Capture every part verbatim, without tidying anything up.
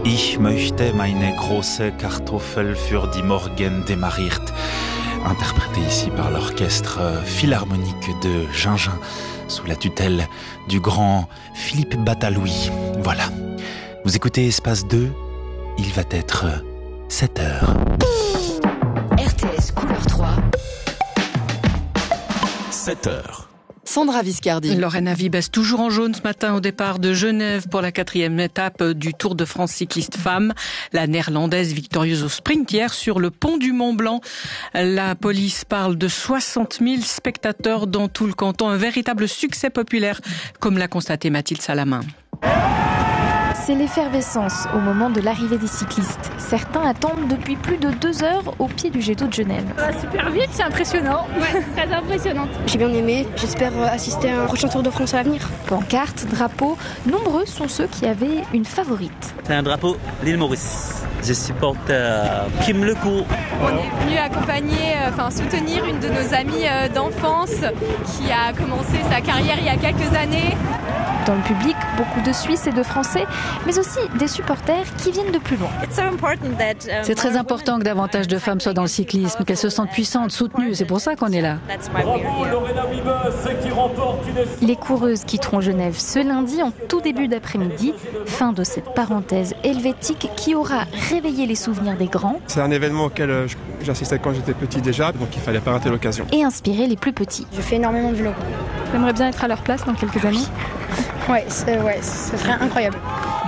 Ich möchte meine große Kartoffel für die Morgen démarriert. Interprété ici par l'orchestre philharmonique de Gingin sous la tutelle du grand Philippe Bataloui. Voilà. Vous écoutez Espace deux, il va être sept heures. R T S Couleur trois. sept heures. Sandra Viscardi. Lorena Vibes, toujours en jaune ce matin au départ de Genève pour la quatrième étape du Tour de France cycliste femmes. La néerlandaise victorieuse au sprint hier sur le pont du Mont Blanc. La police parle de soixante mille spectateurs dans tout le canton. Un véritable succès populaire, comme l'a constaté Mathilde Salamin. C'est l'effervescence au moment de l'arrivée des cyclistes. Certains attendent depuis plus de deux heures au pied du jet d'eau de Genève. Ça va super vite, c'est impressionnant. Ouais, très impressionnant. J'ai bien aimé, j'espère assister à un prochain Tour de France à l'avenir. Pancartes, drapeaux, nombreux sont ceux qui avaient une favorite. C'est un drapeau l'île Maurice. Je supporte euh, Kim Lecourt. On est venu accompagner, euh, enfin soutenir une de nos amies euh, d'enfance qui a commencé sa carrière il y a quelques années. Dans le public, beaucoup de Suisses et de Français, mais aussi des supporters qui viennent de plus loin. C'est très important que davantage de femmes soient dans le cyclisme, qu'elles se sentent puissantes, soutenues. C'est pour ça qu'on est là. Les coureuses quitteront Genève ce lundi en tout début d'après-midi. Fin de cette parenthèse helvétique qui aura réveillé les souvenirs des grands. C'est un événement auquel j'assistais quand j'étais petit déjà, donc il fallait pas rater l'occasion. Et inspirer les plus petits. Je fais énormément de vélo. J'aimerais bien être à leur place dans quelques années. Ouais, c'est, ouais, ce serait incroyable.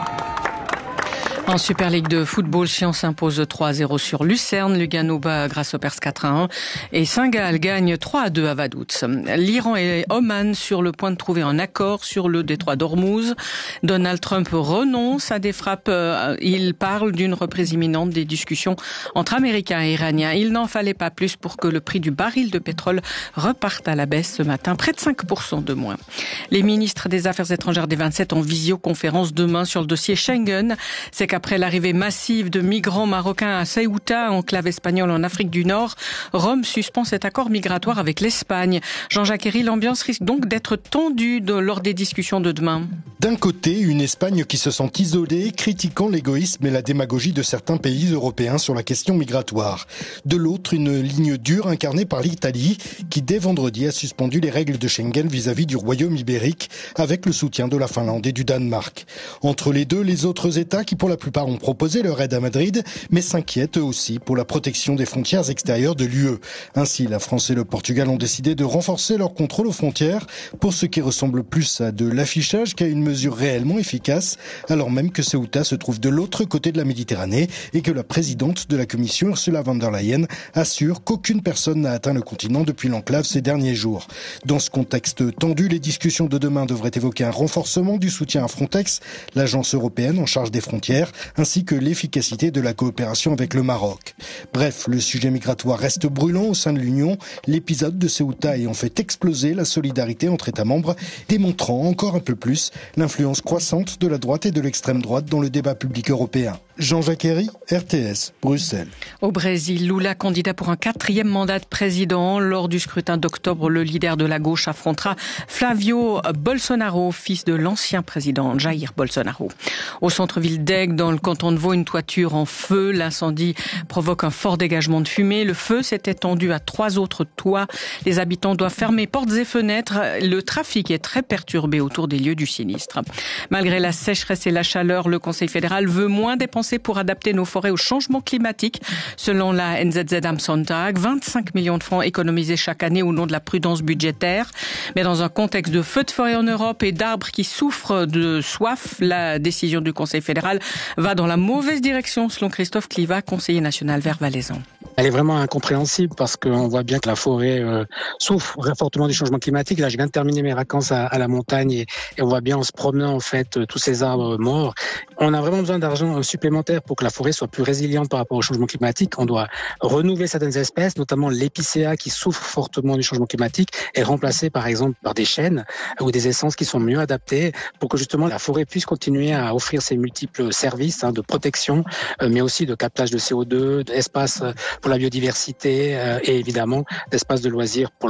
En Super League de football, Sion s'impose trois à zéro sur Lucerne, Lugano bat grâce au Perse quatre à un et Saint-Gall gagne trois à deux à Vaduz. L'Iran et Oman sur le point de trouver un accord sur le détroit d'Ormuz. Donald Trump renonce à des frappes. Il parle d'une reprise imminente des discussions entre Américains et Iraniens. Il n'en fallait pas plus pour que le prix du baril de pétrole reparte à la baisse ce matin, près de cinq pour cent de moins. Les ministres des Affaires étrangères des vingt-sept en visioconférence demain sur le dossier Schengen. C'est qu'après l'arrivée massive de migrants marocains à Ceuta, enclave espagnole en Afrique du Nord, Rome suspend cet accord migratoire avec l'Espagne. Jean-Jacques Herry, l'ambiance risque donc d'être tendue de, lors des discussions de demain. D'un côté, une Espagne qui se sent isolée, critiquant l'égoïsme et la démagogie de certains pays européens sur la question migratoire. De l'autre, une ligne dure incarnée par l'Italie, qui dès vendredi a suspendu les règles de Schengen vis-à-vis du royaume ibérique, avec le soutien de la Finlande et du Danemark. Entre les deux, les autres États qui pour la plupart ont proposé leur aide à Madrid, mais s'inquiètent eux aussi pour la protection des frontières extérieures de l'U E. Ainsi, la France et le Portugal ont décidé de renforcer leur contrôle aux frontières pour ce qui ressemble plus à de l'affichage qu'à une mesure réellement efficace, alors même que Ceuta se trouve de l'autre côté de la Méditerranée et que la présidente de la Commission, Ursula von der Leyen, assure qu'aucune personne n'a atteint le continent depuis l'enclave ces derniers jours. Dans ce contexte tendu, les discussions de demain devraient évoquer un renforcement du soutien à Frontex, l'agence européenne en charge des frontières, ainsi que l'efficacité de la coopération avec le Maroc. Bref, le sujet migratoire reste brûlant au sein de l'Union, l'épisode de Ceuta ayant fait exploser la solidarité entre États membres, démontrant encore un peu plus l'influence croissante de la droite et de l'extrême droite dans le débat public européen. Jean-Jacques Herry, R T S, Bruxelles. Au Brésil, Lula, candidat pour un quatrième mandat de président. Lors du scrutin d'octobre, le leader de la gauche affrontera Flavio Bolsonaro, fils de l'ancien président Jair Bolsonaro. Au centre-ville d'Aigues, dans le canton de Vaud, une toiture en feu. L'incendie provoque un fort dégagement de fumée. Le feu s'est étendu à trois autres toits. Les habitants doivent fermer portes et fenêtres. Le trafic est très perturbé autour des lieux du sinistre. Malgré la sécheresse et la chaleur, le Conseil fédéral veut moins dépenser pour adapter nos forêts au changement climatique. Selon la N Z Z am Sonntag, vingt-cinq millions de francs économisés chaque année au nom de la prudence budgétaire. Mais dans un contexte de feux de forêt en Europe et d'arbres qui souffrent de soif, la décision du Conseil fédéral va dans la mauvaise direction, selon Christophe Cliva, conseiller national vert valaisan. Elle est vraiment incompréhensible parce qu'on voit bien que la forêt euh, souffre fortement du changement climatique. Là, je viens de terminer mes vacances à, à la montagne et, et on voit bien en se promenant en fait tous ces arbres morts. On a vraiment besoin d'argent supplémentaire pour que la forêt soit plus résiliente par rapport au changement climatique. On doit renouveler certaines espèces, notamment l'épicéa qui souffre fortement du changement climatique et remplacer par exemple par des chênes ou des essences qui sont mieux adaptées pour que justement la forêt puisse continuer à offrir ses multiples services hein, de protection, euh, mais aussi de captage de C O deux, d'espace pour la biodiversité euh, et évidemment d'espace de loisirs pour l'homme.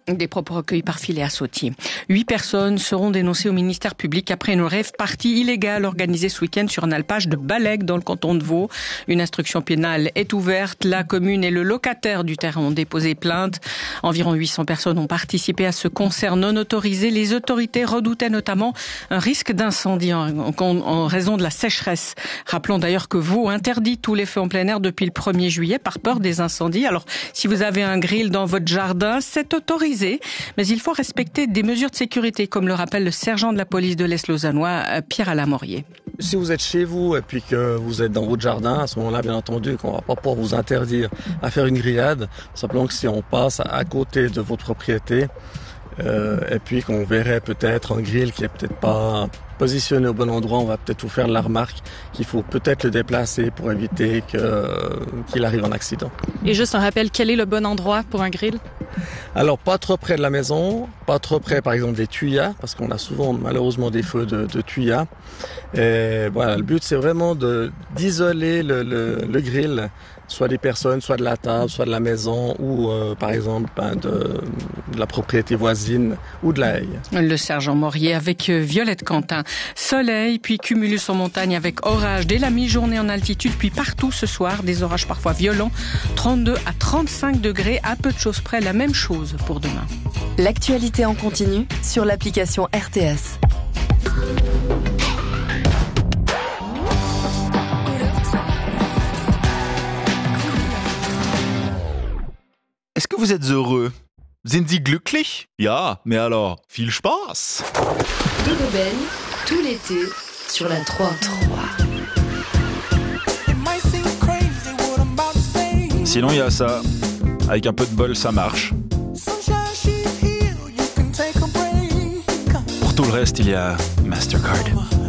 Des propos recueillis par Philéa Sautier. Huit personnes seront dénoncées au ministère public après une rave party illégale organisée ce week-end sur un alpage de Balec dans le canton de Vaud. Une instruction pénale est ouverte. La commune et le locataire du terrain ont déposé plainte. Environ huit cents personnes ont participé à ce concert non autorisé. Les autorités redoutaient notamment un risque d'incendie en, en, en raison de la sécheresse. Rappelons d'ailleurs que Vaud interdit tous les feux en plein air depuis le premier juillet par peur des incendies. Alors, si vous avez un grill dans votre jardin, c'est autorisé. Mais il faut respecter des mesures de sécurité, comme le rappelle le sergent de la police de l'Est lausannois, Pierre-Alain Morier. Si vous êtes chez vous et puis que vous êtes dans votre jardin, à ce moment-là, bien entendu, qu'on va pas pouvoir vous interdire à faire une grillade. Simplement que si on passe à côté de votre propriété, euh, et puis qu'on verrait peut-être un grill qui est peut-être pas positionné au bon endroit, on va peut-être vous faire la remarque qu'il faut peut-être le déplacer pour éviter que, qu'il arrive en accident. Et juste un rappel, quel est le bon endroit pour un grill? Alors, pas trop près de la maison, pas trop près, par exemple, des tuyas, parce qu'on a souvent, malheureusement, des feux de, de tuyas. Et voilà, le but, c'est vraiment de, d'isoler le, le, le grill, soit des personnes, soit de la table, soit de la maison, ou, euh, par exemple, ben, de, de la propriété voisine, ou de la haie. Le sergent Morier avec Violette Quentin. Soleil, puis cumulus en montagne avec orage dès la mi-journée en altitude, puis partout ce soir, des orages parfois violents, trente-deux à trente-cinq degrés, à peu de choses près, la même chose pour demain. L'actualité en continu sur l'application R T S. Est-ce que vous êtes heureux? Sind Sie glücklich? Ja, mais alors, viel Spaß! De l'aubaine, tout l'été, sur la trois. Sinon, il y a ça. Avec un peu de bol, ça marche. Pour tout le reste, il y a Mastercard.